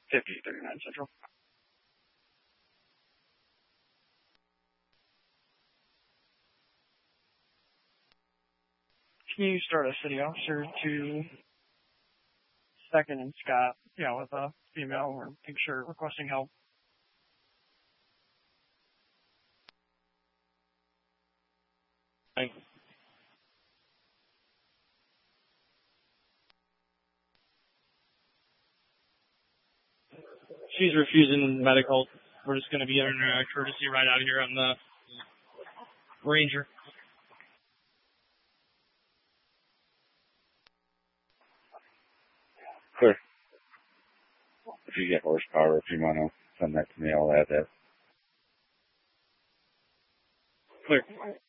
5039 Central. Can you start a city officer to Second and Scott, with a female or pink shirt requesting help? Thanks. She's refusing medical. We're just going to be giving her a courtesy ride out here on the Ranger. Clear. If you get horsepower, if you want to send that to me, I'll add that. Clear.